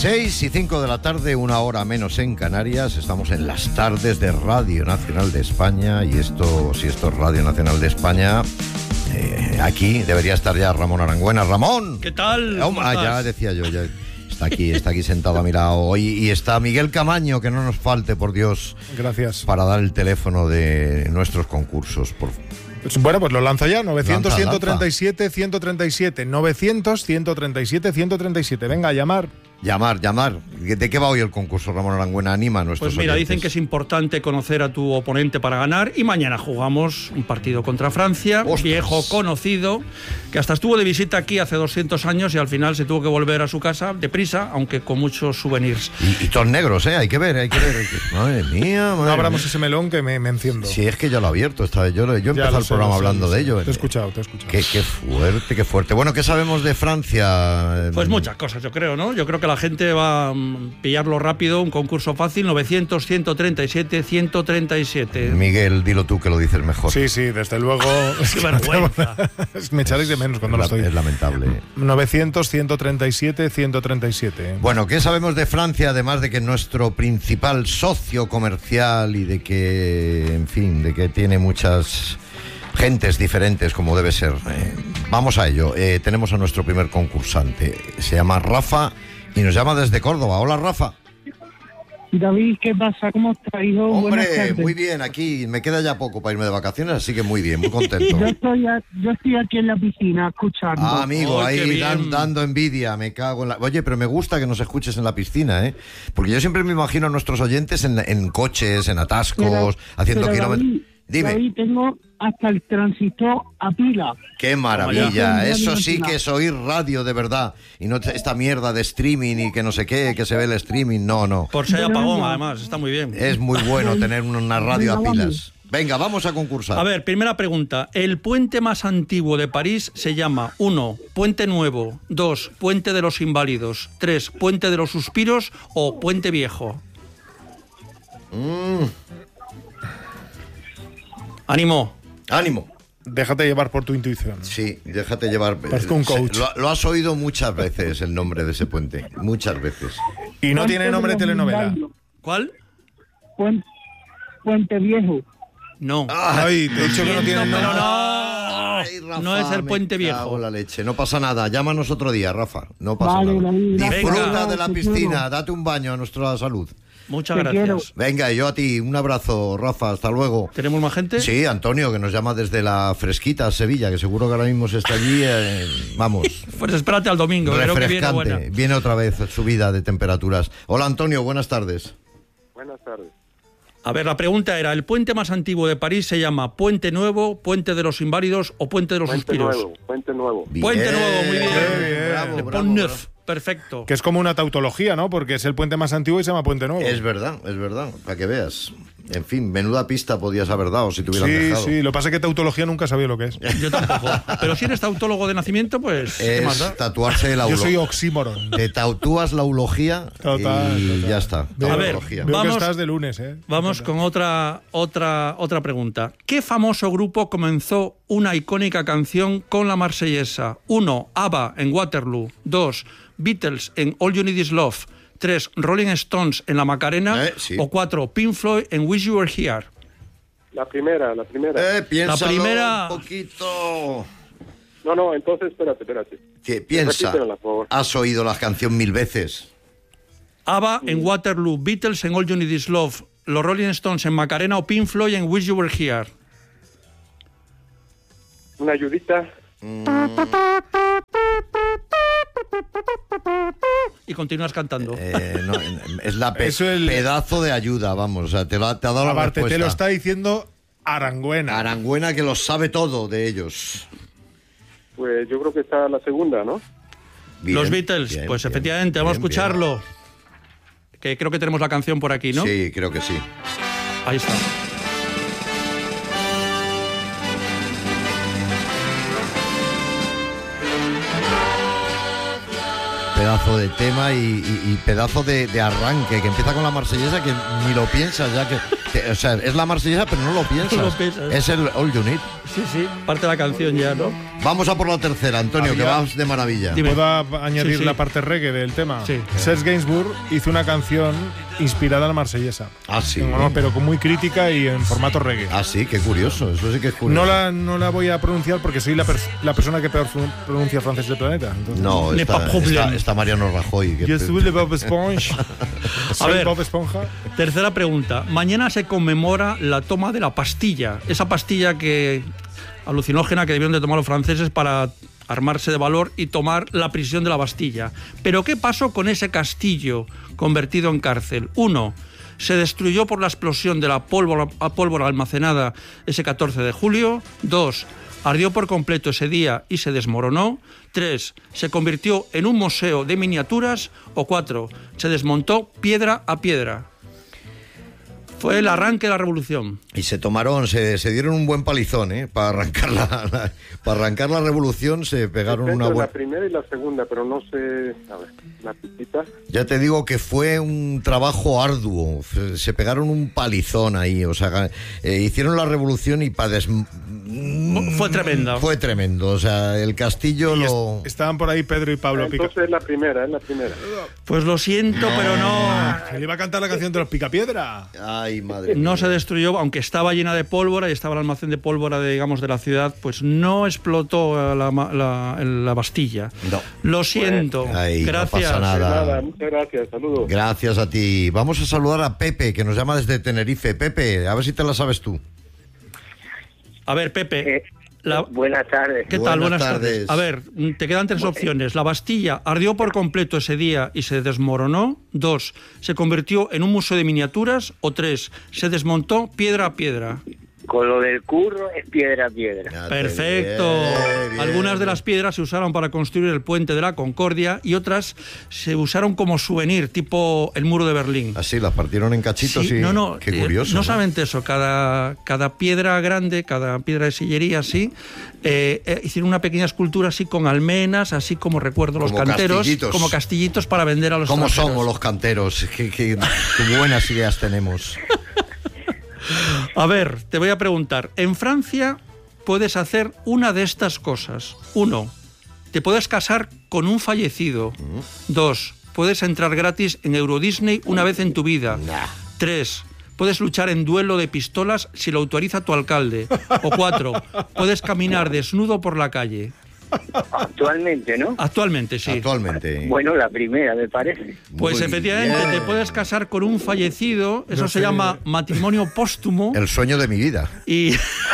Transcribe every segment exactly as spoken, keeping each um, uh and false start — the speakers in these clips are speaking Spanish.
seis y cinco de la tarde, una hora menos en Canarias. Estamos en las tardes de Radio Nacional de España. Y esto, si esto es Radio Nacional de España, eh, aquí debería estar ya Ramón Arangüena. ¡Ramón! ¿Qué tal? Oh, ah, ya decía yo, ya está aquí, está aquí sentado a mi lado. Y, y está Miguel Camaño, que no nos falte, por Dios. Gracias. Para dar el teléfono de nuestros concursos, por favor. Bueno, pues lo lanzo ya, novecientos, Lanza, ciento treinta y siete, ciento treinta y siete, novecientos, ciento treinta y siete, ciento treinta y siete. Venga, a llamar. Llamar, llamar. ¿De qué va hoy el concurso, Ramón Arangüena? Anima a nuestros Pues mira, oyentes. dicen que es importante conocer a tu oponente para ganar y mañana jugamos un partido contra Francia, ¡Ostras! Viejo conocido, que hasta estuvo de visita aquí hace doscientos años y al final se tuvo que volver a su casa deprisa, aunque con muchos souvenirs. Y, y todos negros, ¿eh? Hay que ver, hay que ver. Hay que... Madre mía, madre No abramos mía. ese melón que me, me enciendo. Sí, es que ya lo he abierto esta vez. Yo, yo he Ya empezado lo el sé, programa lo sé, hablando lo de sé. ello. Te he escuchado, te he escuchado. Qué, qué fuerte, qué fuerte. Bueno, ¿qué sabemos de Francia? Pues muchas cosas, yo creo, ¿no? Yo creo que la gente va a mm, pillarlo rápido, un concurso fácil, novecientos, ciento treinta y siete, ciento treinta y siete. Miguel, dilo tú que lo dices mejor. Sí, sí, desde luego. Qué vergüenza. Me echaréis de menos cuando es, lo estoy. es lamentable. novecientos, ciento treinta y siete, ciento treinta y siete. Bueno, ¿qué sabemos de Francia? Además de que es nuestro principal socio comercial y de que, en fin, de que tiene muchas gentes diferentes como debe ser. Eh, vamos a ello. Eh, tenemos a nuestro primer concursante. Se llama Rafa y nos llama desde Córdoba. Hola, Rafa. David, ¿qué pasa? ¿Cómo estás, hijo? Buenas Hombre, tardes. muy bien. Aquí me queda ya poco para irme de vacaciones, así que muy bien, muy contento. Yo estoy, a- yo estoy aquí en la piscina escuchando. Ah, amigo, Ay, qué ahí bien. dan- dando envidia, me cago en la... Oye, pero me gusta que nos escuches en la piscina, ¿eh? Porque yo siempre me imagino a nuestros oyentes en, en coches, en atascos, Pero- haciendo pero kilómetros... David, Dime. David, tengo hasta el transistor a pila. ¡Qué maravilla! Toma ya. Eso sí que es oír radio de verdad. Y no esta mierda de streaming y que no sé qué, que se ve el streaming. No, no. Por si hay Pero apagón, venga. además, está muy bien. Es muy bueno tener una radio a Venga, pilas. Venga, vamos a concursar. A ver, primera pregunta. El puente más antiguo de París se llama uno. Puente Nuevo, dos. Puente de los Inválidos, tres. Puente de los Suspiros o Puente Viejo. Mm, Ánimo. ánimo. Déjate llevar por tu intuición. Sí, déjate llevar. Parezco un coach. Lo, lo has oído muchas veces el nombre de ese puente. Muchas veces. Y no Puente tiene nombre de los telenovela. Inválidos. ¿Cuál? Puente, Puente Viejo. No. Ay, te he dicho que no tiene Pero nombre. no. Ay, Rafa, No es el me Puente cago Viejo. en la leche. No pasa nada. Llámanos otro día, Rafa. No pasa Vale, nada. David, gracias. Disfruta Venga. de la Te piscina. quiero. Date un baño a nuestra salud. Muchas Te gracias. Venga, y yo a ti. Un abrazo, Rafa. Hasta luego. ¿Tenemos más gente? Sí, Antonio, que nos llama desde la fresquita Sevilla, que seguro que ahora mismo se está allí. eh, vamos. Pues espérate al domingo, creo que viene buena. Refrescante. Viene otra vez subida de temperaturas. Hola, Antonio. Buenas tardes. Buenas tardes. A ver, la pregunta era, ¿el puente más antiguo de París se llama Puente Nuevo, Puente de los Inválidos o Puente de los Puente Suspiros? Nuevo, Puente Nuevo. Puente Nuevo, muy bien. Qué bien. Bravo, Le bravo, Pont bravo. Neuf, perfecto. Que es como una tautología, ¿no? Porque es el puente más antiguo y se llama Puente Nuevo. Es verdad, es verdad, para que veas. En fin, menuda pista podías haber dado si te hubieran Sí, dejado. sí. Lo que pasa es que tautología nunca sabía lo que es. Yo tampoco. Pero si eres tautólogo de nacimiento, pues, ¿qué más da? Es tatuarse el Yo aulo. soy oxímoron. Te tatúas la eulogía Total, y total. ya está. Veo- A ver, Tautología. Veo Vamos- que estás de lunes, ¿eh? Vamos con otra, otra, otra pregunta. ¿Qué famoso grupo comenzó una icónica canción con la marsellesa? uno. ABBA en Waterloo. dos. Beatles en All You Need Is Love. tres. Rolling Stones en La Macarena. Eh, sí. O cuatro. Pink Floyd en Wish You Were Here. La primera, la primera. Eh, piénsalo La primera- un poquito. No, no, entonces espérate, espérate. Que piensa. Repítemela, por favor. Has oído la canción mil veces. ABBA en Waterloo. Beatles en All You Need Is Love. Los Rolling Stones en Macarena o Pink Floyd en Wish You Were Here. Una ayudita. Y continúas cantando. Eh, no, es la pe- Eso el- pedazo de ayuda, vamos. O sea, te, lo ha- te ha dado la Aparte, respuesta. te lo está diciendo Arangüena. Arangüena, que lo sabe todo de ellos. Pues yo creo que está la segunda, ¿no? Bien, Los Beatles, bien, pues bien, efectivamente, vamos a bien, escucharlo. Que creo que tenemos la canción por aquí, bien. ¿no? Sí, creo que sí. Ahí está. Pedazo de tema y, y- y pedazo de, de arranque, que empieza con la marsellesa, que ni lo piensas ya, que Te- O sea, es la marsellesa, pero no lo piensas. No lo piensas. Es el All You Need. Sí, sí, parte de la canción ya, ¿no? Vamos a por la tercera, Antonio, Había- que vas de maravilla. Dime. ¿Puedo a- añadir Sí, sí. la parte reggae del tema? Sí. Serge Gainsbourg hizo una canción inspirada en la marsellesa. Ah, sí. No, pero con muy crítica y en formato reggae. Ah, sí, qué curioso. Eso sí que es curioso. No la, no la voy a pronunciar porque soy la, pers- la persona que peor fru- pronuncia francés del planeta. Entonces, No, Ne está, pas problème. está, está Mariano Rajoy. que- Yo soy de Bob Esponja. Soy ver. Bob Esponja. Tercera pregunta. Mañana se conmemora la toma de la pastilla. Esa pastilla que alucinógena que debieron de tomar los franceses para armarse de valor y tomar la prisión de la Bastilla. Pero ¿qué pasó con ese castillo convertido en cárcel? Uno, se destruyó por la explosión de la pólvora, pólvora almacenada ese catorce de julio. Dos, ardió por completo ese día y se desmoronó. Tres, se convirtió en un museo de miniaturas. O cuatro, se desmontó piedra a piedra. Fue el arranque de la revolución. Y se tomaron, se, se dieron un buen palizón, ¿eh? Para arrancar la, la- para arrancar la revolución se pegaron Entre una buena... la primera y la segunda, pero no sé... A ver, la pistita. Ya te digo que fue un trabajo arduo, F- se pegaron un palizón ahí, o sea, eh, hicieron la revolución y para des... Fue tremenda. Fue tremendo, o sea, el castillo Y es- lo... estaban por ahí Pedro y Pablo Pica. Entonces es la primera, es la primera. Pues lo siento, pero no... Se le iba a cantar la canción de los Picapiedra. Ay, madre No mía. se destruyó, aunque estaba llena de pólvora y estaba el almacén de pólvora, de, digamos, de la ciudad, pues no explotó la, ma- la, la Bastilla. No. Lo siento. Ay, no Gracias. pasa nada. Nada, muchas gracias, saludos. Gracias a ti. Vamos a saludar a Pepe, que nos llama desde Tenerife. Pepe, a ver si te la sabes tú. A ver, Pepe. Eh, la- Buenas tardes. ¿Qué tal? Buenas Buenas tardes. tardes. A ver, te quedan tres opciones. La Bastilla ardió por completo ese día y se desmoronó. Dos, se convirtió en un museo de miniaturas. O tres, se desmontó piedra a piedra. Con lo del curro es piedra a piedra. Ya te- Perfecto. bien, bien. Algunas de las piedras se usaron para construir el puente de la Concordia y otras se usaron como souvenir, tipo el muro de Berlín. Así, las partieron en cachitos Sí, y... no, no, Qué eh, curioso. no solamente eso, cada, cada piedra grande, cada piedra de sillería así, eh, eh, hicieron una pequeña escultura así con almenas, así como recuerdo los Como canteros, castillitos. como castillitos para vender a los ¿Cómo extranjeros. somos los canteros? Qué, qué- qué buenas ideas tenemos. A ver, te voy a preguntar. En Francia puedes hacer una de estas cosas. Uno, te puedes casar con un fallecido. Dos, puedes entrar gratis en Euro Disney una vez en tu vida. Nah. Tres, puedes luchar en duelo de pistolas si lo autoriza tu alcalde. O cuatro, puedes caminar desnudo por la calle. Actualmente, ¿no? Actualmente, sí. Actualmente. Bueno, la primera, me parece. Pues Muy efectivamente bien. te puedes casar con un fallecido, eso No se sé. llama matrimonio póstumo. El sueño de mi vida. Y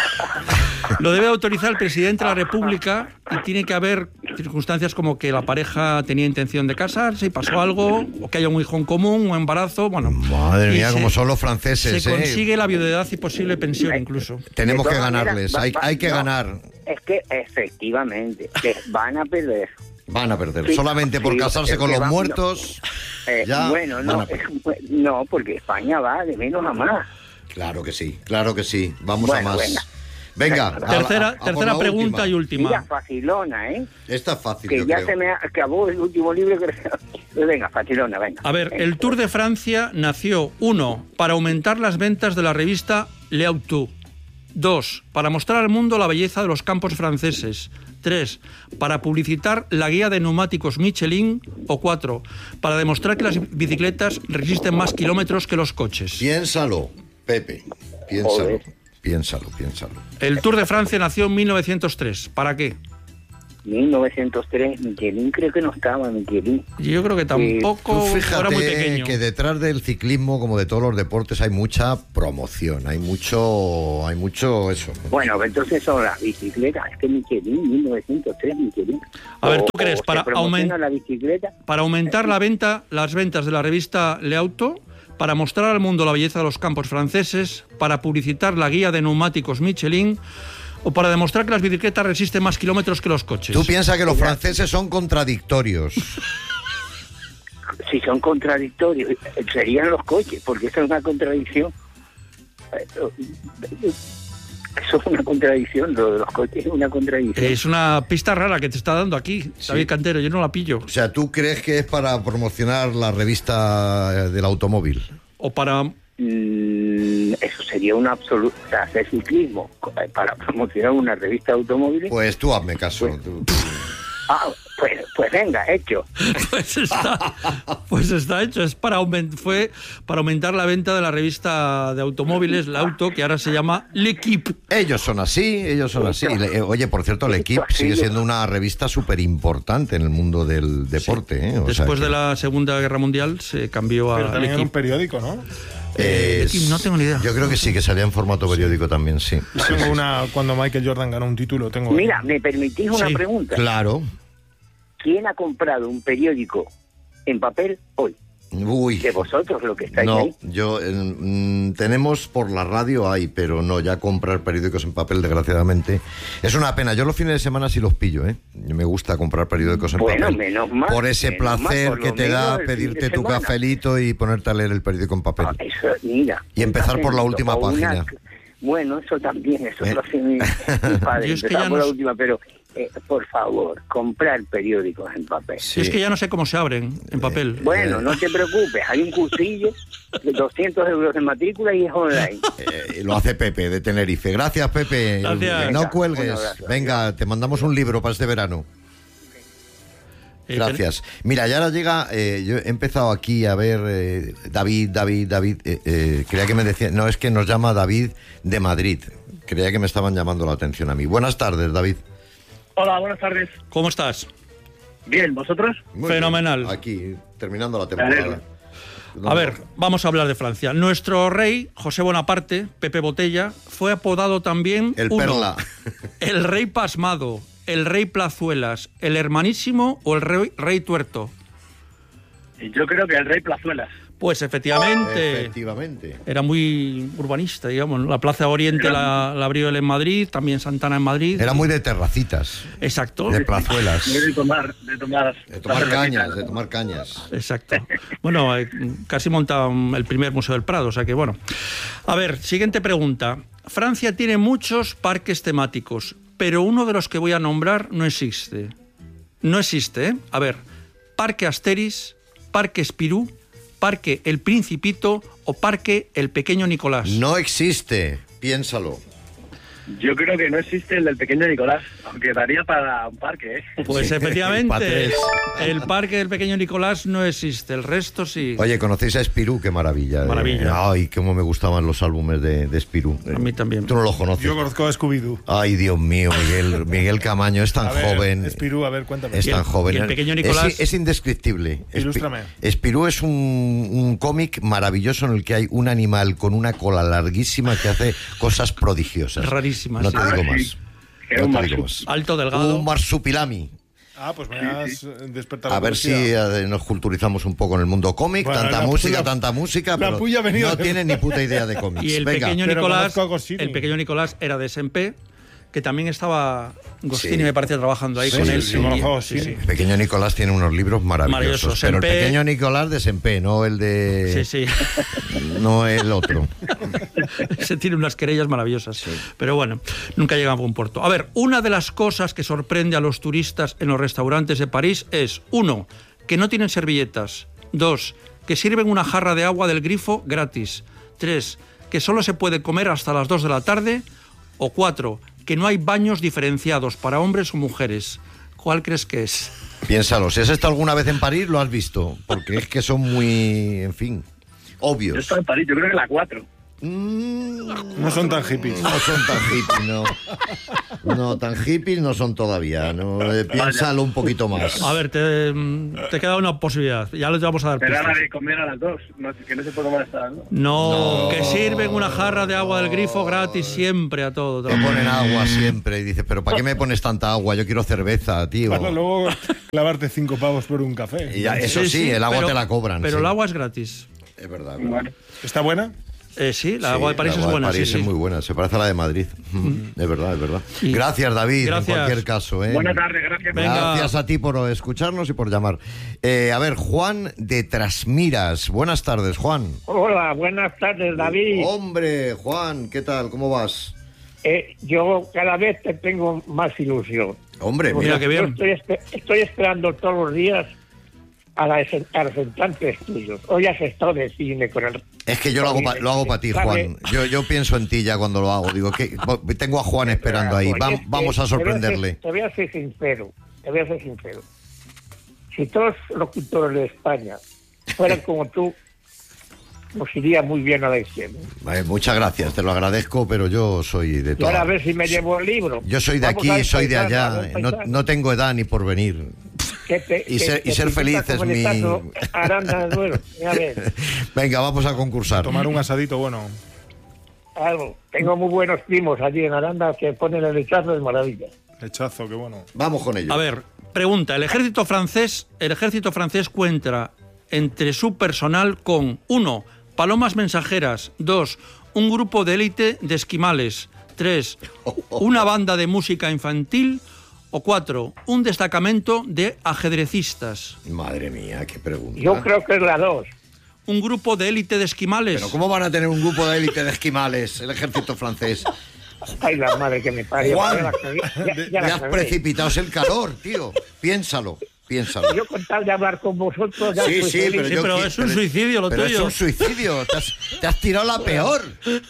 lo debe autorizar el presidente de la República y tiene que haber circunstancias como que la pareja tenía intención de casarse y pasó algo, o que haya un hijo en común, un embarazo, bueno. Madre y mía, se- como son los franceses, Se ¿eh? consigue la viudedad y posible pensión incluso. Tenemos De que todas ganarles, maneras, va- hay, va- hay que no. ganar. Es que efectivamente, que van a perder. Van a perder. Sí, Solamente por sí, casarse es con que los va- muertos. Eh, Ya bueno, van no, a perder. es- no, porque España va de menos a más. Claro que sí, claro que sí. Vamos Bueno, a más. venga. Venga. a la- Tercera, a por tercera la pregunta y última. Mira, última. facilona, ¿eh? Esta es fácil, Que yo ya creo. se me acabó el último libro que... Pues venga, facilona, venga. A ver, el Tour de Francia nació, uno, para aumentar las ventas de la revista Le Auto. Dos, para mostrar al mundo la belleza de los campos franceses. Tres, para publicitar la guía de neumáticos Michelin. O cuatro, para demostrar que las bicicletas resisten más kilómetros que los coches. Piénsalo, Pepe. Piénsalo. Joder. Piénsalo, piénsalo. El Tour de Francia nació en mil novecientos tres. ¿Para qué? mil novecientos tres, Michelin creo que no estaba, Michelin. Yo creo que tampoco Tú era muy fíjate pequeño. que detrás del ciclismo, como de todos los deportes, hay mucha promoción, hay mucho, hay mucho eso. Bueno, entonces son las bicicletas. Es que Michelin, mil novecientos tres, Michelin. A ver, ¿tú O- crees, o para se promociona aument- la bicicleta? Para aumentar la venta, las ventas de la revista Le Auto, para mostrar al mundo la belleza de los campos franceses, para publicitar la guía de neumáticos Michelin o para demostrar que las bicicletas resisten más kilómetros que los coches. Tú piensas que los franceses son contradictorios. Si son contradictorios, serían los coches, porque eso es una contradicción. Eso es una contradicción, lo de los coches es una contradicción. Es una pista rara que te está dando aquí, David Cantero, yo no la pillo. O sea, ¿tú crees que es para promocionar la revista eh, del automóvil? Eh, O para... Mm, eso sería una absoluta... O sea, hacer ciclismo para promocionar una revista de automóviles... Pues tú hazme caso. Pues, tú, tú. Ah, pues, pues venga, hecho. Pues está, pues está hecho. Es para aument, fue para aumentar la venta de la revista de automóviles, la Auto, que ahora se llama L'Equipe. Ellos son así, ellos son así. Le- Oye, por cierto, L'Equipe sigue siendo una revista súper importante en el mundo del deporte. ¿eh? O sea Después que- de la Segunda Guerra Mundial se cambió Pero a también era un L'Equipe. periódico, ¿no? Eh, L'Equipe, no tengo ni idea. Yo creo que sí, que salía en formato periódico también, sí. Tengo una, cuando Michael Jordan ganó un título, tengo... Mira, ¿me permitís una Sí, pregunta? Claro. ¿Quién ha comprado un periódico en papel hoy? Uy. De vosotros, lo que estáis No, ahí. yo eh, mm, tenemos por la radio hay, pero no, ya comprar periódicos en papel, desgraciadamente. Es una pena. Yo los fines de semana sí los pillo, ¿eh? Me gusta comprar periódicos en Bueno, papel. menos mal, por ese menos mal, placer por lo que te menos da el fin de pedirte tu semana. cafelito y ponerte a leer el periódico en papel. Ah, eso, mira. Y empezar por la Haciendo última una- página. Bueno, eso también, eso Eh. lo hace mi, mi padre. Yo es que empezar ya por no la sé- última, pero eh, por favor, comprar periódicos en papel. Sí. Es que ya no sé cómo se abren en papel. Bueno, Eh. no te preocupes, hay un cursillo de doscientos euros de matrícula y es online. Eh, lo hace Pepe de Tenerife. Gracias, Pepe. Gracias. No Venga, cuelgues. un abrazo. Venga, te mandamos un libro para este verano. Eh, Gracias. Mira, ya ahora llega, eh, yo he empezado aquí a ver, eh, David, David, David, eh, eh, creía que me decía, no, es que nos llama David de Madrid, creía que me estaban llamando la atención a mí. Buenas tardes, David. Hola, buenas tardes. ¿Cómo estás? Bien, ¿vosotros? Muy Fenomenal. bien. Aquí, terminando la Me alegro. temporada. A ver, vamos a hablar de Francia. Nuestro rey, José Bonaparte, Pepe Botella, fue apodado también El uno, Perla. el rey pasmado, el rey plazuelas, el hermanísimo o el rey, rey tuerto. Yo creo que el rey Plazuelas. Pues efectivamente, Efectivamente. era muy urbanista, digamos, ¿no? La Plaza Oriente la, la abrió él en Madrid, también Santana en Madrid. Era muy de terracitas, Exacto. de plazuelas, Muy de tomar, de tomar... de tomar cañas, de tomar cañas. Exacto. Bueno, eh, casi monta um, el primer Museo del Prado, o sea que bueno. A ver, siguiente pregunta. Francia tiene muchos parques temáticos, pero uno de los que voy a nombrar no existe. No existe, ¿eh? A ver, Parque Asteris, Parque Spirou, Parque El Principito o Parque El Pequeño Nicolás. No existe, piénsalo. Yo creo que no existe el del pequeño Nicolás, aunque daría para un parque, ¿eh? Pues Pa' efectivamente, tres. el Parque del Pequeño Nicolás no existe, el resto sí. Oye, ¿conocéis a Spirou? Qué maravilla. Maravilla. Ay, cómo me gustaban los álbumes de, de Spirou. A mí también. Tú no los conoces. Yo conozco a Scooby-Doo. Ay, Dios mío, Miguel, Miguel Camaño es tan A ver, joven. Spirou, a ver, cuéntame. Es Y el- tan joven. y el pequeño Es- Nicolás- Es, indescriptible. Espi- Ilústrame. Spirou es un, un cómic maravilloso en el que hay un animal con una cola larguísima que hace cosas prodigiosas. Rarísimas, No sí. te digo Ah, más. sí. Era No un te digo marsu- más. Alto, delgado. Un marsupilami. Ah, pues me has eh, despertado. A la ver si curiosidad. eh, nos culturizamos un poco en el mundo cómic. Bueno, tanta la música, puya- tanta música, la pero puya ha venido no de- tiene ni puta idea de cómics. Y el Venga. pequeño Pero Nicolás, conozco a Goscinny. el pequeño Nicolás era de Sempé, que también estaba Goscinny, Sí. me parece, trabajando ahí Sí, con sí, él. sí, yo conozco a Goscinny. El pequeño Nicolás tiene unos libros maravillosos. Maravillosos. Pero el Sempé- pequeño Nicolás de Sempé, no el de. Sí, sí. No el otro. Ese tiene unas querellas maravillosas. Pero bueno, nunca llega a buen puerto. A ver, una de las cosas que sorprende a los turistas en los restaurantes de París es, uno, que no tienen servilletas. Dos, que sirven una jarra de agua del grifo gratis. Tres, que solo se puede comer hasta las dos de la tarde. O cuatro, que no hay baños diferenciados para hombres o mujeres. ¿Cuál crees que es? Piénsalo, si has estado alguna vez en París, lo has visto. Porque es que son muy, en fin, Yo obvios. estaba en París, yo creo que la cuatro. Mm, No son tan hippies. No son tan hippies, no. No, tan hippies no son todavía. No, Eh, piénsalo un poquito más. A ver, te, te queda una posibilidad. Ya le vamos a dar Pero ahora pistas. de comer a las dos, no, que no se puede comer hasta las dos. No, No. que sirven una jarra de agua del grifo gratis siempre a todo. Te ponen agua siempre y dices, pero ¿para qué me pones tanta agua? Yo quiero cerveza, tío. Para luego clavarte cinco pavos por un café. Y ya, eso sí, el agua pero- te la cobran. Pero sí. el agua es gratis. Es verdad. ¿verdad? Bueno, ¿Está buena? Eh, sí, la Sí, agua de París la es agua de buena. París sí, es sí. muy buena, se parece a la de Madrid. Es verdad, es verdad. Y- Gracias, David, Gracias. en cualquier caso. ¿eh? buenas tardes, gracias. Venga. Gracias a ti por escucharnos y por llamar. Eh, a ver, Juan de Trasmiras. Buenas tardes, Juan. Hola, buenas tardes, David. Hombre, Juan, ¿qué tal? ¿Cómo vas? Eh, yo cada vez te tengo más ilusión. Hombre, Mira mira, qué bien. Yo estoy, espe- estoy esperando todos los días a, la, a los entrantes tuyos. Hoy has estado de cine con el... Es que yo lo hago, pa, lo hago para ti, Juan. Yo, yo pienso en ti ya cuando lo hago. Digo, que tengo a Juan esperando ahí. Va, vamos a sorprenderle. Te voy a ser sincero, te voy a ser sincero. Si todos los locutores de España fueran como tú, nos iría muy bien a la izquierda. Eh, muchas gracias, te lo agradezco, pero yo soy de Y todo. ahora a ver si me llevo el libro. Yo soy de Vamos aquí, soy de paisano, allá. No, no tengo edad ni por venir. Que te, Y que, ser, que y ser te feliz quita es como el mi... estazo, Aranda del Duero. A ver, Venga, vamos a concursar. Tomar un asadito bueno. algo. Tengo muy buenos primos allí en Aranda que ponen el lechazo de maravilla. Lechazo, qué bueno. Vamos con ello. A ver, pregunta. El ejército francés, el ejército francés cuenta entre su personal con uno, palomas mensajeras, dos, un grupo de élite de esquimales, tres, una banda de música infantil o cuatro, un destacamento de ajedrecistas. Madre mía, qué pregunta. Yo creo que es la dos. Un grupo de élite de esquimales. Pero ¿cómo van a tener un grupo de élite de esquimales el ejército francés? Ay, la madre que me parió. Juan, Ya la cagué, ya- ya la Me has cagué. precipitado, es el calor, tío. Piénsalo, piénsalo. Yo con tal de hablar con vosotros ya Sí, soy sí, feliz. pero, Sí, yo pero qui- es un suicidio lo pero tuyo. es un suicidio, te has, te has tirado la peor.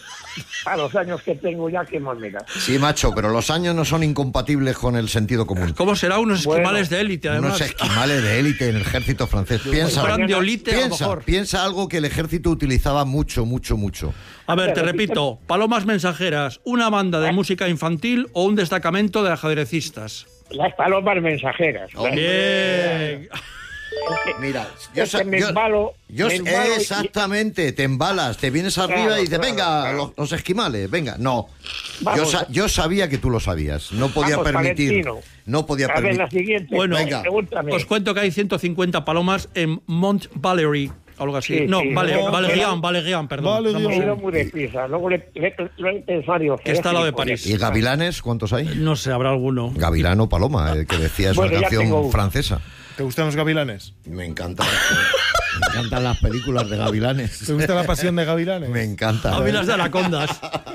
A los años que tengo ya, que más me da. Sí, macho, pero los años no son incompatibles con el sentido común. ¿Cómo será unos Bueno, esquimales de élite, además? Unos esquimales de élite en el ejército francés. Piensa, Fueran de olite, a lo piensa, mejor. piensa algo que el ejército utilizaba mucho, mucho, mucho. A ver, te Pero, repito, palomas mensajeras, una banda de música infantil o un destacamento de ajedrecistas. Las palomas mensajeras. Oh. Bien. Mira, yo, Es sa- que me yo- embalo, yo- me embalo y- exactamente, te embalas, te vienes arriba Claro, y dices, claro, venga, claro. Los, los esquimales, venga. No, yo, Vamos. sa- yo sabía que tú lo sabías, no podía Vamos, permitir, Valentino. no podía A ver, la permitir. siguiente. Bueno, Venga. Pregúntame. Os cuento que hay ciento cincuenta palomas en Mont Valery, algo así. Sí, no, sí, vale, no, Valerian, no. Valerian, perdón. Valerian. Vamos He a- ido muy deprisa. Luego le, le, lo he pensado. digo, Que está al lado de París. ¿Y gavilanes cuántos hay? No sé, habrá alguno. Gavilano Paloma, el que decía es Bueno, una ya tengo canción uno. francesa. ¿Te gustan los gavilanes? Me encanta. Me encantan las películas de gavilanes. ¿Te gusta la pasión de gavilanes? Me encanta. Ávilas de anacondas.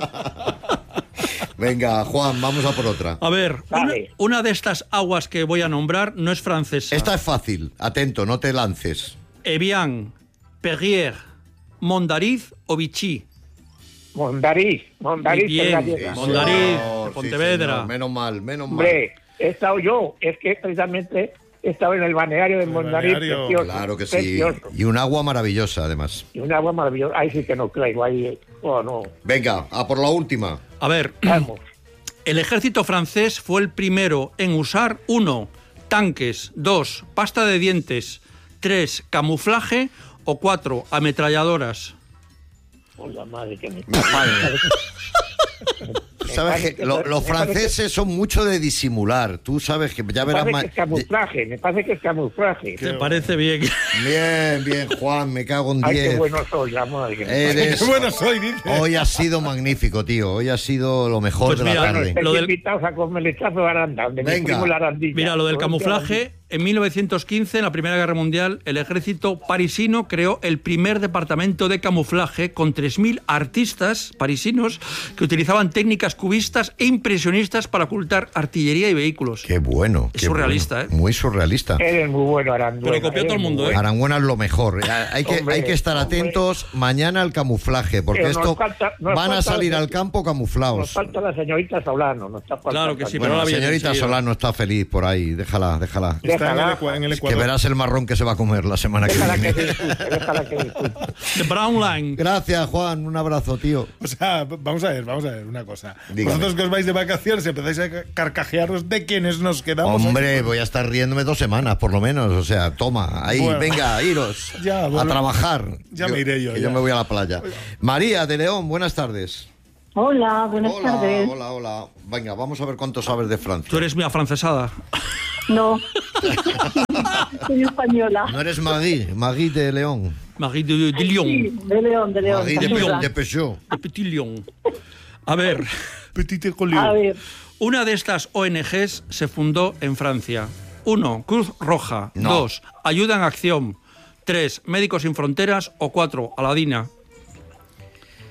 Venga, Juan, vamos a por otra. A ver, una, Vale. una de estas aguas que voy a nombrar no es francesa. Esta es fácil, atento, no te lances. Evian, Perrier, Mondariz o Vichy. Mondariz. Mondariz Muy es bien. gallega. Sí, Mondariz, señor, de Pontevedra. señor, menos mal, menos mal. Hombre, he estado yo. Es que precisamente he estado en el balneario de el Mondariz. balneario. Precioso, Claro que sí. precioso. Y un agua maravillosa, además. Y un agua maravillosa. Ahí sí que no creo. Ahí, oh, no. Venga, a por la última. A ver, Vamos. el ejército francés fue el primero en usar uno, tanques, dos, pasta de dientes, tres, camuflaje o cuatro, ametralladoras. Oh, la madre que me... Tú sabes parece que que- lo- me los parece franceses son mucho de disimular. Tú sabes que ya Me verás parece más. que es camuflaje. Me parece que es camuflaje. ¿Te parece bien? Bien, bien, Juan, me cago en Ay, qué diez. bueno soy, la madre que me... Eres. ¡Qué bueno soy, dice! Hoy ha sido magnífico, tío. Hoy ha sido lo mejor Pues de la mira, tarde. Estáis Lo del- invitados a comer lechazo de Aranda, donde me Venga. primo la arandilla. Mira, lo del Todo camuflaje, en mil novecientos quince, en la Primera Guerra Mundial, el ejército parisino creó el primer departamento de camuflaje con tres mil artistas parisinos que utilizaban técnicas cubistas e impresionistas para ocultar artillería y vehículos. Qué bueno. Es qué surrealista, bueno. ¿eh? Muy surrealista. Eres muy bueno, Aranduela. Pero copió eres todo el muy mundo, ¿eh? bueno. Aranguena es lo mejor. Hay que, Hombre, hay que estar hombre. atentos mañana al camuflaje, porque Pero nos esto falta- nos van a falta salir la- al campo Nos camuflados. falta la señorita Solano. Nos está faltando. Claro que sí, Bueno, pero la la viene señorita enseguida. Solano está feliz por ahí. Déjala, déjala. Está en el, Déjala. Ecua- en el Que Ecuador. verás el marrón que se va a comer la semana que Déjala que viene. disfrute, déjala que disfrute. The Brown Line. Gracias, Juan. Un abrazo, tío. O sea, vamos a ver, vamos a ver una cosa. Dígame. Vosotros que os vais de vacaciones empezáis a carcajearos de quienes nos quedamos. Hombre, aquí. voy a estar riéndome dos semanas, por lo menos. O sea, toma, ahí, Bueno. venga, iros Ya, a bueno. trabajar. Ya me iré yo, que ya. yo me voy a la playa. María de León, buenas tardes. Hola, buenas hola, tardes. hola, hola. Venga, vamos a ver cuánto sabes de Francia. Tú eres muy afrancesada. No, soy española. No eres Magui, Magui de León. Marie de, de Lyon. Sí, de León, de León. Magui de, Cazuela. Pe- de Peugeot. De Petit Lyon. A ver, Petite Collier. A ver, una de estas O N Ges se fundó en Francia. Uno, Cruz Roja. No. Dos, Ayuda en Acción. Tres, Médicos Sin Fronteras. O cuatro, Aladina.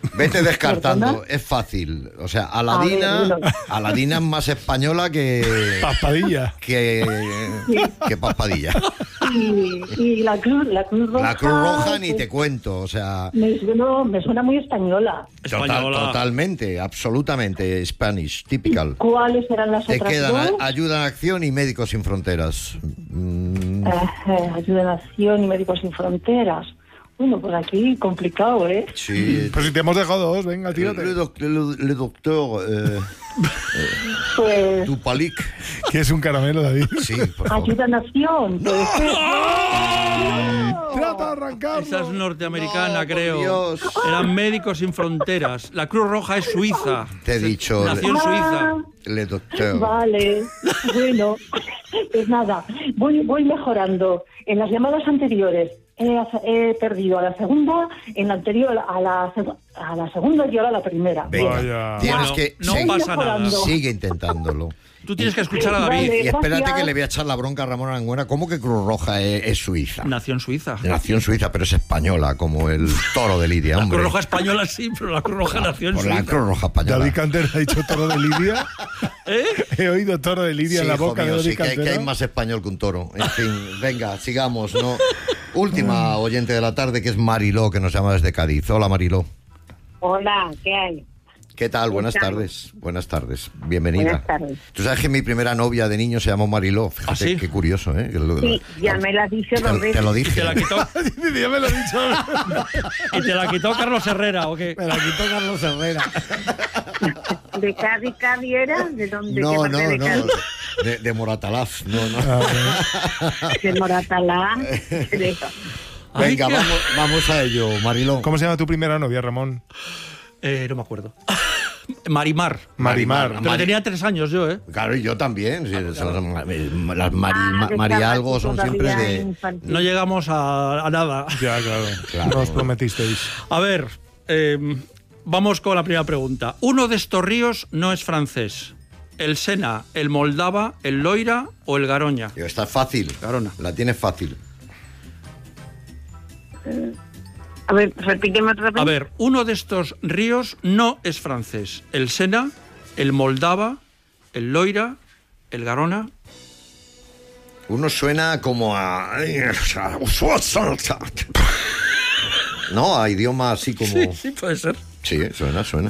Vete descartando, ¿Perdona? es fácil. O sea, Aladina, A ver, dilo. Aladina es más española que... Paspadilla. que... que Paspadilla. Y, y la cruz, la cruz roja. La Cruz Roja ni pues, te cuento, o sea... Me suena, me suena muy española. Total, Española. totalmente, absolutamente Spanish, typical. ¿Cuáles eran las Te otras quedan dos? a- Ayuda en Acción y Médicos Sin Fronteras. Mm, Eh, eh, Ayuda en Acción y Médicos Sin Fronteras. Bueno, pues aquí complicado, ¿eh? sí. Pero si te hemos dejado dos, venga, Le, tírate. doc- le- le doctor eh, Pues Tupalik. ¿Quieres un caramelo, David? Sí, por favor. Ayuda en Acción, puede ser. ¡Trata de arrancarlo! Esa es norteamericana, No, por creo. Dios. Eran Médicos Sin Fronteras. La Cruz Roja es suiza. Te he dicho, Nació en Suiza. Ah, Le doctor. vale, bueno, pues nada, voy, voy mejorando. En las llamadas anteriores he, he perdido a la segunda, en la anterior a la, seg- a la segunda y ahora a la primera. Venga, Vaya. tienes Bueno, que no seguir- pasa nada. mejorando. sigue intentándolo. Tú tienes que escuchar a Vale. David. Y espérate Gracias. que le voy a echar la bronca a Ramón Aranguena. ¿Cómo que Cruz Roja es, es suiza? Nació en Suiza. Nació en Suiza, pero es española, como el toro de Lidia, La hombre. Cruz Roja española sí, pero la Cruz Roja nació en Por la Suiza. Cruz Roja española. David Cantero ha dicho toro de Lidia. ¿Eh? He oído toro de Lidia Sí, en la hijo boca mío, de David sí, que, hay- que Cantero. hay más español que un toro. En fin, venga, sigamos, ¿no? Última oyente de la tarde, que es Mariló, que nos llama desde Cádiz. Hola, Mariló. Hola, ¿qué hay? ¿Qué tal? Buenas estamos? tardes. Buenas tardes. Bienvenida. Buenas tardes. Tú sabes que mi primera novia de niño se llamó Mariló. Fíjate, ¿Ah, sí? qué curioso, ¿eh? Que lo- Sí, ya me lo has dicho dos te, veces. te lo Y dije. te la quitó, Ya me lo he dicho. y te la quitó Carlos Herrera, ¿o qué? Me la quitó Carlos Herrera. ¿De Cádiz, Cádiz era? ¿De dónde? ¿Qué No, parte no, de no. Cádiz? De, de Moratalaz. No, no. De Moratalá. De eso. Ay, Venga, qué- vamos, vamos a ello, Mariló. ¿Cómo se llama tu primera novia, Ramón? Eh, no me acuerdo. Marimar. Marimar. Marimar. Pero tenía tres años yo, ¿eh? Claro, y yo también. Sí, son- las mari, Ah, ma- que marialgo estabas son todavía siempre de... infantil. No llegamos a, a nada. Ya, claro. Claro. Nos prometisteis. A ver, eh, vamos con la primera pregunta. Uno de estos ríos no es francés. ¿El Sena, el Moldava, el Loira o el Garoña? Digo, está fácil. Garona. La tienes fácil. A ver, repíteme otra vez. A ver, uno de estos ríos no es francés. El Sena, el Moldava, el Loira, el Garona. Uno suena como a... No, a idioma así como... Sí, sí, puede ser. Sí, suena, suena.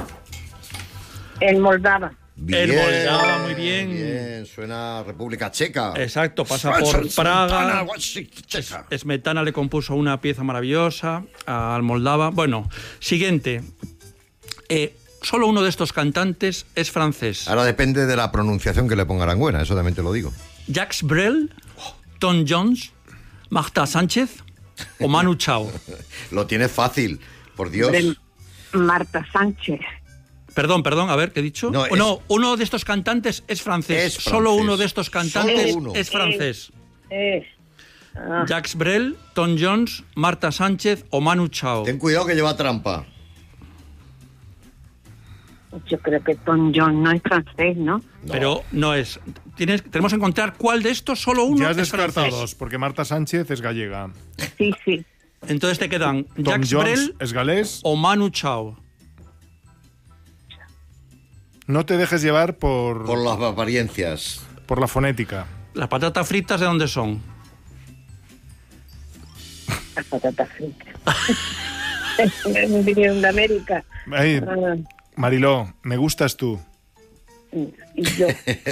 El Moldava. El Moldava, muy bien. Bien, suena a República Checa. Exacto, pasa por Praga. Smetana le compuso una pieza maravillosa al Moldava. Bueno, siguiente. Eh, solo uno de estos cantantes es francés. Ahora depende de la pronunciación que le ponga Aranguena, eso también te lo digo. Jacques Brel, Tom Jones, Marta Sánchez o Manu Chao. Lo tienes fácil, por Dios. Del Marta Sánchez. Perdón, perdón, a ver, ¿qué he dicho? No, No, es- no, uno de estos cantantes es francés. Es francés. Solo uno de estos cantantes Solo uno. es francés. Es. Ah, Jacques Brel, Tom Jones, Marta Sánchez o Manu Chao. Ten cuidado que lleva trampa. yo creo que Tom John no es francés, ¿no? Pero no es. Tienes, tenemos que encontrar cuál de estos, solo uno Ya has es descartado francés. dos, porque Marta Sánchez es gallega. Sí, sí. Entonces te quedan Tom Jacques Jones Brel es galés. o Manu Chao. No te dejes llevar por, Por las apariencias. por la fonética. ¿Las patatas fritas de dónde son? Las patatas fritas. Vinieron de América. Ay, Ah, Mariló, me gustas tú. y yo.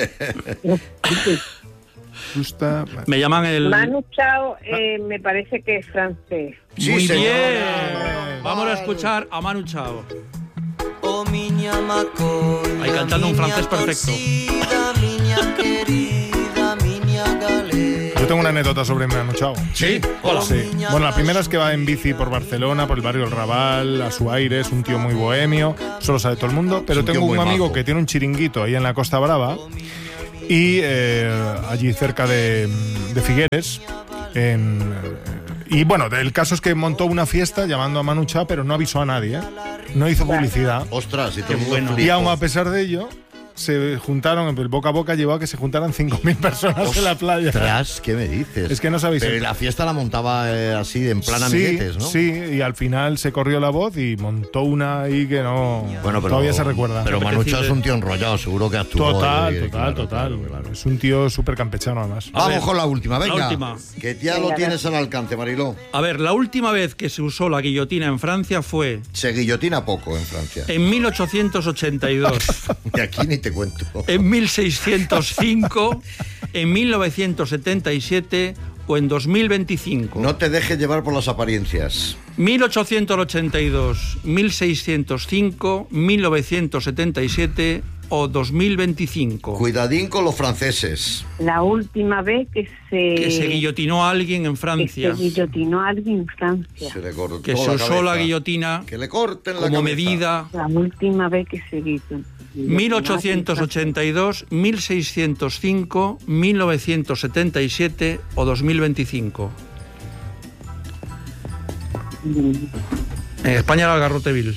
Gusta. Me llaman el... Manu Chao eh, me parece que es francés. Sí, Muy señora. bien. Vamos a escuchar a Manu Chao. Oh, miña macolla, Ahí cantando un miña francés perfecto. torcida, miña querida, miña galega. Yo tengo una anécdota sobre Manu Chao. ¿Sí? Hola. Sí. Bueno, la primera es que va en bici por Barcelona, por el barrio El Raval, a su aire, es un tío muy bohemio, solo sabe todo el mundo, pero un tío tengo un muy amigo majo. que tiene un chiringuito ahí en la Costa Brava y eh, allí cerca de, de Figueres. En, eh, y bueno, el caso es que montó una fiesta llamando a Manu Chao, pero no avisó a nadie, ¿eh? No hizo publicidad. Ostras, y todo el mundo bueno. flipó. Y aún a pesar de ello, se juntaron, el boca a boca llevó a que se juntaran cinco mil personas en la playa. Ostras, ¿qué me dices? Es que no sabéis. Pero el- la fiesta la montaba eh, así, en plan amiguetes, ¿no? Sí, y al final se corrió la voz y montó una ahí que no. Bueno, pero, todavía se recuerda. Pero Manucho es un tío enrollado, seguro que actuó. Total, eh, total, claro, total. claro, claro. Es un tío súper campechano, además. A Vamos ver, con la última, venga. la última. Que ya lo tienes al alcance, Mariló. A ver, la última vez que se usó la guillotina en Francia fue Se guillotina poco en Francia. en mil ochocientos ochenta y dos, Y aquí ni te cuento. en mil seiscientos cinco, en mil novecientos setenta y siete o en dos mil veinticinco. No te dejes llevar por las apariencias. mil ochocientos ochenta y dos, mil seiscientos cinco, mil novecientos setenta y siete o dos mil veinticinco. Cuidadín con los franceses. La última vez que se... Que se guillotinó a alguien en que Francia. se guillotinó a alguien en Francia. Se le cortó Que se la usó cabeza. la guillotina Que le corten la como cabeza. medida. La última vez que se guillotinó. mil ochocientos ochenta y dos, mil seiscientos cinco, mil novecientos setenta y siete o dos mil veinticinco. En España era el Garroteville.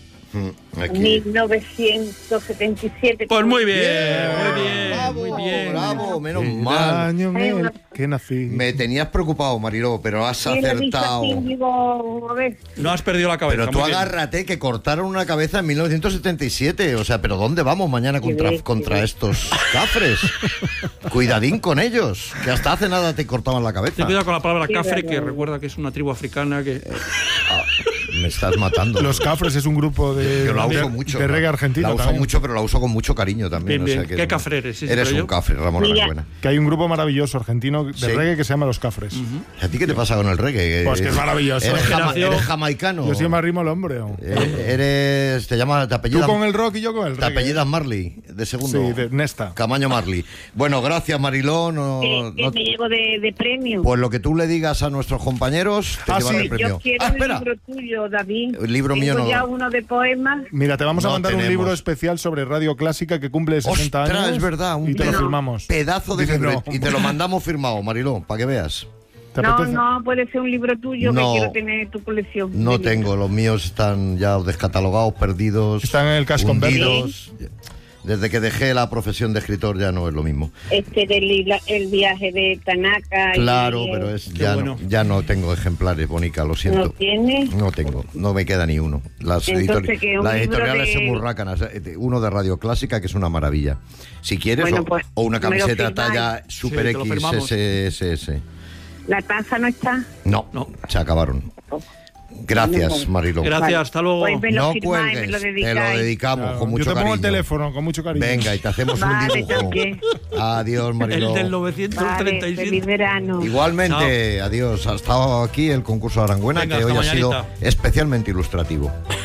Mm, aquí. mil novecientos setenta y siete. Pues muy bien, Bien, muy bien, bravo, muy bien. bravo, menos El mal. año en el que nací. Me tenías preocupado, Mariló, pero has Sí, lo he visto acertado. así, digo, a ver. No has perdido la cabeza. Pero tú muy bien. agárrate que cortaron una cabeza en mil novecientos setenta y siete. O sea, ¿pero dónde vamos mañana contra, ves, contra qué estos cafres? Cuidadín con ellos, que hasta hace nada te cortaban la cabeza. Ten cuidado con la palabra Sí, cafre, verdad. que recuerda que es una tribu africana que... Ah, me estás matando. Los Cafres es un grupo de, Yo la de, uso mucho. de reggae la- argentino. La uso también. mucho, pero la uso con mucho cariño también. Bien, o sea bien. que ¿Qué no- cafre eres? Sí, Eres pero un yo. cafre, Ramón Mira. Enhorabuena. Que hay un grupo maravilloso argentino de Sí. reggae que se llama Los Cafres. ¿A ti qué te pasa con el reggae? Pues que es maravilloso. ¿Eres, jama- Generación- eres jamaicano? Yo siempre arrimo al hombre. ¿o? Eh, Eres... Te llama... Te Tú apellidas... con el rock y yo con el Te reggae. apellidas Marley, de segundo. Sí, de Nesta. Camaño Marley. Bueno, gracias, Mariló. No, Que, que no- me llevo de, de premio. Pues lo que tú le digas a nuestros compañeros, te Ah, llevan sí. el premio. Yo quiero Ah, un espera. libro tuyo, David. El libro Tengo mío no. ya uno de poemas. Mira, te vamos a No mandar un tenemos. libro especial sobre Radio Clásica que cumple sesenta Ostras, años. es verdad. Un y te lo pedazo- firmamos. Pedazo de Dice, libro. no. Y te lo mandamos firmado, Mariló, para que veas. ¿Te No, apetece? no, puede ser un libro tuyo No. que quiero tener tu colección. No de tengo, los míos están ya descatalogados, perdidos. Están en el cash converter. hundidos. Desde que dejé la profesión de escritor ya no es lo mismo. Este del libra- el viaje de Tanaka. y- Claro, pero es Qué ya, bueno. no, ya no tengo ejemplares, Bonica, lo ¿No siento. tiene? No tengo, no me queda ni uno. Las, Entonces, editori- que un las libro editoriales de- son muy rácanas. eh, Uno de Radio Clásica, que es una maravilla. Si quieres, Bueno, o, pues, o una me lo camiseta firmáis. talla Super Sí, te lo X firmamos. S S S. La taza no está. No, No. se acabaron. Gracias, Mariló. Gracias, Vale. hasta luego. Pues me lo No firmáis, me cuelgues, lo te lo dedicáis. dedicamos Claro, con yo mucho te pongo cariño. el teléfono con mucho cariño. Venga, y te hacemos Vale, un dibujo. también. Adiós, Mariló. El del novecientos Vale, treinta y siete. feliz verano. Igualmente, adiós. Ha estado aquí el concurso de Arangüena, Venga, que hoy hasta ha sido mañanita. especialmente ilustrativo.